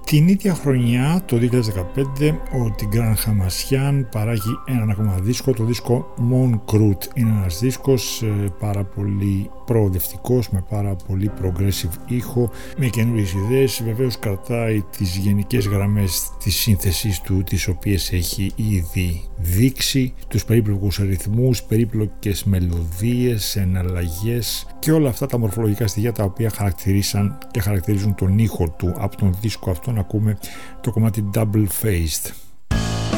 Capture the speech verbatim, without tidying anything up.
Την ίδια χρονιά, το δύο χιλιάδες δεκαπέντε, ο Τιγκράν Χαμασιάν παράγει έναν ακόμα δίσκο, το δίσκο Mon Crut. Είναι ένας δίσκος ε, πάρα πολύ προοδευτικός, με πάρα πολύ progressive ήχο, με καινούριες ιδέες. Βεβαίως κρατάει τις γενικές γραμμές της σύνθεσης του, τις οποίες έχει ήδη δείξει, τους περίπλοκους αριθμούς, περίπλοκες μελωδίες, εναλλαγές και όλα αυτά τα μορφολογικά στοιχεία τα οποία χαρακτηρίσαν και χαρακτηρίζουν τον ήχο του. Από τον δίσκο αυτόν ακούμε το κομμάτι Double Faced.